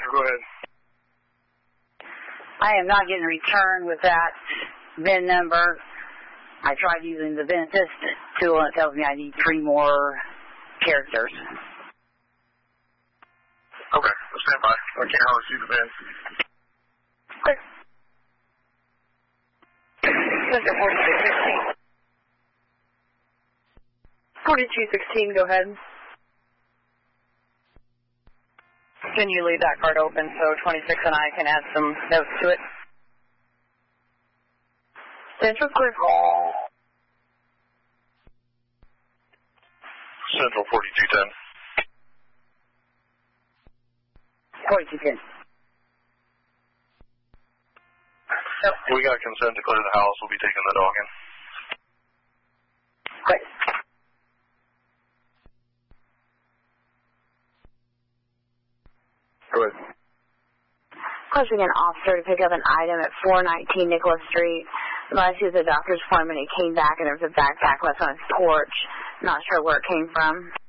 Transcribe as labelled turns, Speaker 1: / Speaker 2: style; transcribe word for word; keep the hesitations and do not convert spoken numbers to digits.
Speaker 1: Central, go ahead.
Speaker 2: I am not getting a return with that V I N number. I tried using the V I N Assist tool and it tells me I need three more characters.
Speaker 1: Okay, we'll stand by. I can't hardly see the V I N.
Speaker 2: Okay.
Speaker 3: Central forty-two sixteen. forty-two sixteen, go ahead. Can you leave that card open so twenty-six and I can add some notes to it? Central clear.
Speaker 1: Central forty-two ten.
Speaker 2: forty-two ten.
Speaker 1: Yep. We got consent to clear the house. We'll be taking the dog in.
Speaker 2: Great.
Speaker 1: Go ahead.
Speaker 2: Requesting an officer to pick up an item at four nineteen Nicholas Street. Last he was at a doctor's appointment. He came back and there was a backpack left on his porch. Not sure where it came from.